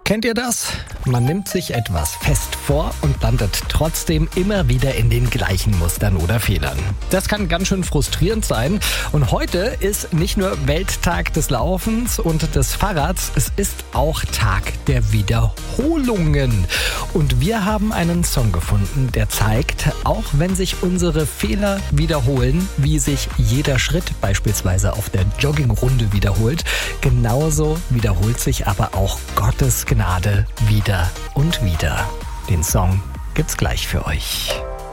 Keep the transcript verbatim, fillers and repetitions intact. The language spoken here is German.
Kennt ihr das? Man nimmt sich etwas fest vor und landet trotzdem immer wieder in den gleichen Mustern oder Fehlern. Das kann ganz schön frustrierend sein. Und heute ist nicht nur Welttag des Laufens und des Fahrrads, es ist auch Tag der Wiederholungen. Und wir haben einen Song gefunden, der zeigt, auch wenn sich unsere Fehler wiederholen, wie sich jeder Schritt beispielsweise auf der Joggingrunde wiederholt, genauso wiederholt sich aber auch Gottes Gnade wieder und wieder. Den Song gibt's gleich für euch.